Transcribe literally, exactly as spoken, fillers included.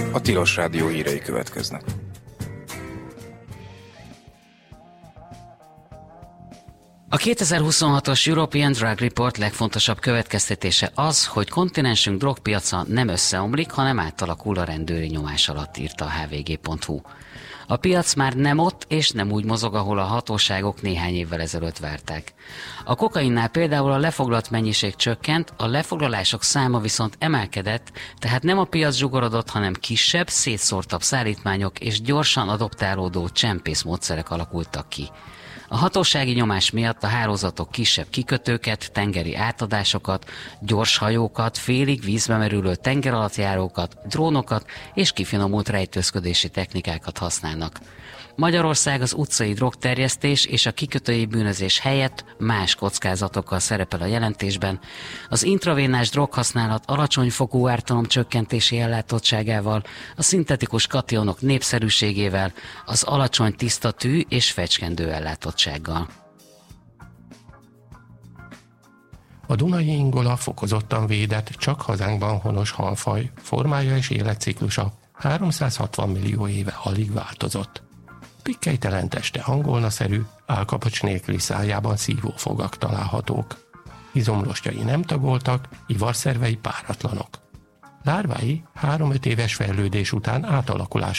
A Tilos Rádió hírei következnek. A kétezer-huszonhatos European Drug Report legfontosabb következtetése az, hogy kontinensünk drogpiaca nem összeomlik, hanem átalakul a rendőri nyomás alatt, írta a há vé gé pont hú. A piac már nem ott és nem úgy mozog, ahol a hatóságok néhány évvel ezelőtt várták. A kokainnál például a lefoglalt mennyiség csökkent, a lefoglalások száma viszont emelkedett, tehát nem a piac zsugorodott, hanem kisebb, szétszórtabb szállítmányok és gyorsan adoptálódó csempész módszerek alakultak ki. A hatósági nyomás miatt a hálózatok kisebb kikötőket, tengeri átadásokat, gyors hajókat, félig vízbe merülő tengeralattjárókat, drónokat és kifinomult rejtőzködési technikákat használnak. Magyarország az utcai drogterjesztés és a kikötői bűnözés helyett más kockázatokkal szerepel a jelentésben. Az intravénás droghasználat alacsony fokú ártalomcsökkentési ellátottságával, a szintetikus kationok népszerűségével, az alacsony tiszta tű és fecskendő ellátottsággal. A dunai ingola fokozottan védett, csak hazánkban honos halfaj, formája és életciklusa háromszázhatvan millió éve alig változott. Pikkelytelen teste angolnaszerű, állkapocs nélküli szájában szívófogak találhatók. Izomrostjai nem tagoltak, ivarszervei páratlanok. Lárvái három-öt éves fejlődés után átalakulás